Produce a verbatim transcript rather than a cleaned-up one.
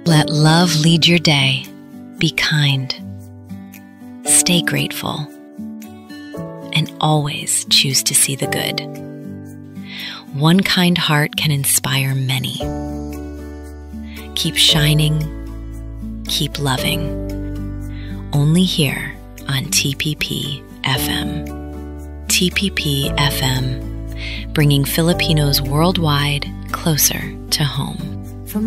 Let love lead your day. Be kind. Stay grateful. And always choose to see the good. One kind heart can inspire many. Keep shining. Keep loving. Only here on T P P F M. T P P F M, bringing Filipinos worldwide closer to home.